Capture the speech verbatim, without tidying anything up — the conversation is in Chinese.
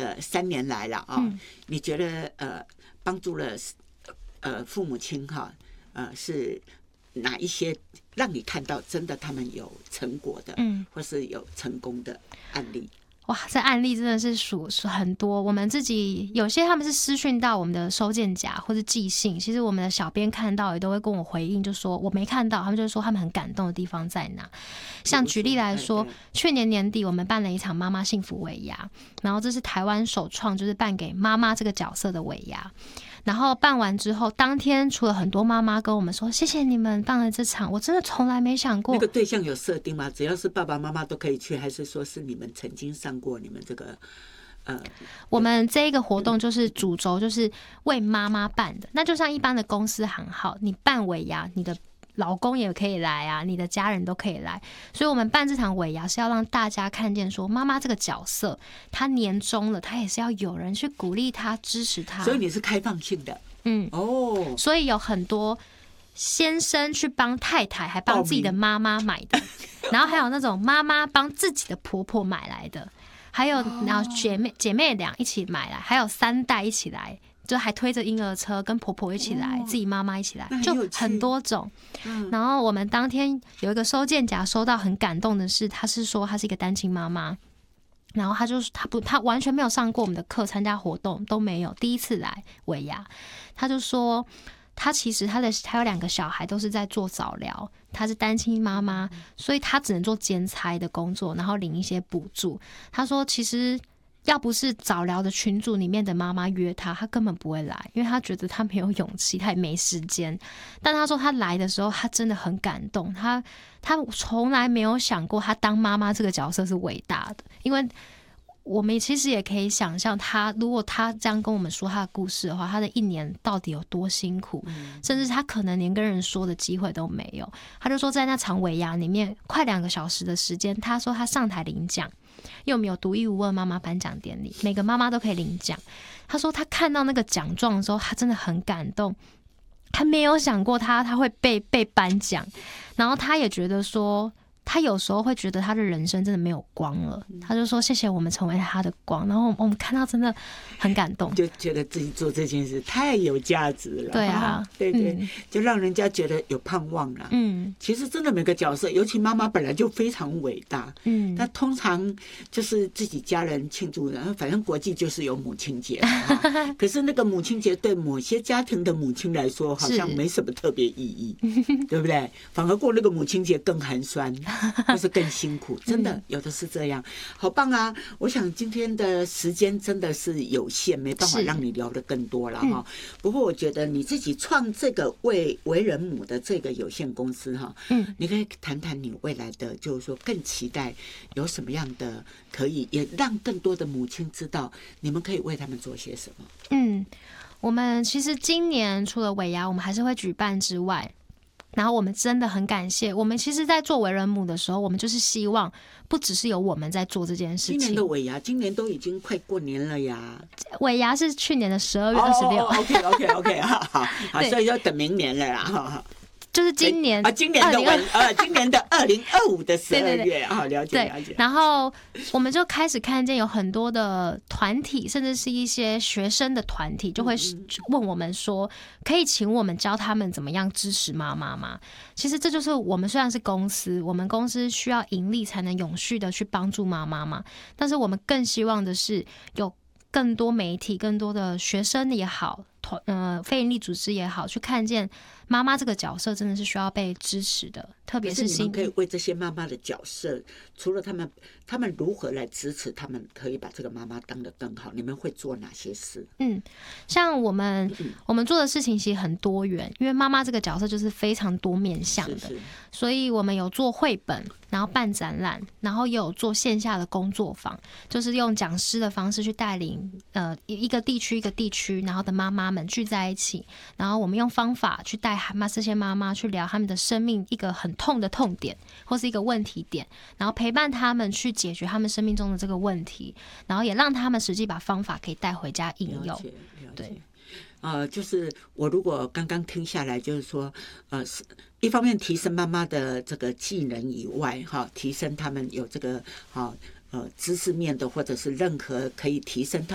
的三年来了啊、哦嗯，你觉得呃帮助了呃父母亲哈呃是哪一些让你看到真的他们有成果的，嗯，或是有成功的案例？ 哇，这案例真的是数数很多。我们自己有些他们是私讯到我们的收件夹或是寄信，其实我们的小编看到也都会跟我回应，就说我没看到，他们就说他们很感动的地方在哪。像举例来说，去年年底我们办了一场妈妈幸福尾牙，然后这是台湾首创，就是办给妈妈这个角色的尾牙。然后办完之后，当天除了很多妈妈跟我们说谢谢你们办了这场，我真的从来没想过。 那个对象有设定吗？只要是爸爸妈妈都可以去，还是说是你们曾经上过你们这个呃？ 我们这一个活动就是主轴就是为妈妈办的，那就像一般的公司行号，你办尾牙，你的老公也可以来啊，你的家人都可以来，所以我们办这场尾牙是要让大家看见说妈妈这个角色，她年终了，她也是要有人去鼓励她、支持她。 所以你是开放性的， 嗯，哦，所以有很多先生去帮太太，还帮自己的妈妈买的，然后还有那种妈妈帮自己的婆婆买来的，还有然后姐妹姐妹俩一起买来，还有三代一起来。就还推着婴儿车跟婆婆一起来，哦、自己妈妈一起来，就很多种、嗯。然后我们当天有一个收件夹收到很感动的是，她是说她是一个单亲妈妈，然后她就是她不她完全没有上过我们的课，参加活动都没有，第一次来尾牙，她就说她其实她的她有两个小孩都是在做早疗，她是单亲妈妈，所以她只能做兼差的工作，然后领一些补助。她说其实。要不是早疗的群组里面的妈妈约他，他根本不会来，因为他觉得他没有勇气，他也没时间。但他说他来的时候，他真的很感动，他他从来没有想过他当妈妈这个角色是伟大的，因为我们其实也可以想象他，如果他这样跟我们说他的故事的话，他的一年到底有多辛苦，甚至他可能连跟人说的机会都没有。他就说在那场尾牙里面，快两个小时的时间，他说他上台领奖。因为我们有独一无二妈妈颁奖典礼，每个妈妈都可以领奖。他说他看到那个奖状的时候，他真的很感动，他没有想过他他会被被颁奖，然后他也觉得说。他有时候会觉得他的人生真的没有光了，他就说谢谢我们成为他的光，然后我们看到真的很感动， 就觉得自己做这件事太有价值了。 对啊， 对对、嗯，就让人家觉得有盼望了。嗯，其实真的每个角色，尤其妈妈本来就非常伟大。嗯，但通常就是自己家人庆祝，然后反正国际就是有母亲节，可是那个母亲节对某些家庭的母亲来说，好像没什么特别意义，对不对？反而过那个母亲节更寒酸。或是更辛苦，真的有的是这样，好棒啊！我想今天的时间真的是有限，没办法让你聊得更多了哈。不过我觉得你自己创这个为为人母的这个有限公司哈，嗯，你可以谈谈你未来的，就是说更期待有什么样的可以，也让更多的母亲知道你们可以为他们做些什么。 嗯，我们其实今年除了尾牙我们还是会举办之外。然后我们真的很感谢，我们其实在做为人母的时候，我们就是希望不只是有我们在做这件事情。 今年的尾牙，今年都已经快过年了呀。 尾牙是去年的十二月二十六。 OK OK OK， 好好好，所以要等明年了啦。 就是今年啊，今年的尾呃，今年的二零二五的十二月啊，了解了解。 然后我们就开始看见有很多的团体，甚至是一些学生的团体，就会问我们说，可以请我们教他们怎么样支持妈妈吗？其实这就是我们虽然是公司，我们公司需要盈利才能永续的去帮助妈妈嘛，但是我们更希望的是有更多媒体、更多的学生也好，呃，非营利组织也好，去看见妈妈这个角色真的是需要被支持的，特别是你们可以为这些妈妈的角色，除了他们，他们如何来支持他们，可以把这个妈妈当得更好？你们会做哪些事？ 嗯，像我们、嗯、我们做的事情其实很多元，因为妈妈这个角色就是非常多面向的，是是，所以我们有做绘本，然后办展览，然后也有做线下的工作坊，就是用讲师的方式去带领呃一个地区一个地区，然后的妈妈们聚在一起，然后我们用方法去带妈这些妈妈去聊他们的生命一个很痛的痛点或是一个问题点，然后陪伴他们去解决他们生命中的这个问题，然后也让他们实际把方法可以带回家应用。对， 呃，就是我如果刚刚听下来，就是说，呃，一方面提升妈妈的这个技能以外，哈，提升他们有这个哈呃知识面的，或者是任何可以提升他